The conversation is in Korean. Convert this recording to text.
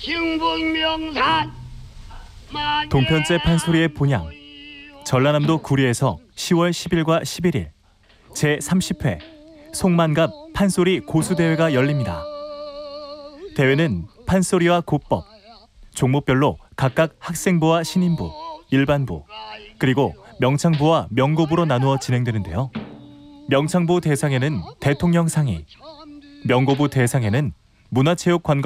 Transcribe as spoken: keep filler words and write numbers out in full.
흥북명산 동편제 판소리의 본향 전라남도 구리에서 시월 십일과 십일일 제삼십 회 송만갑 판소리 고수대회가 열립니다. 대회는 판소리와 고법, 종목별로 각각 학생부와 신인부, 일반부, 그리고 명창부와 명고부로 나누어 진행되는데요. 명창부 대상에는 대통령 상이, 명고부 대상에는 문화체육관광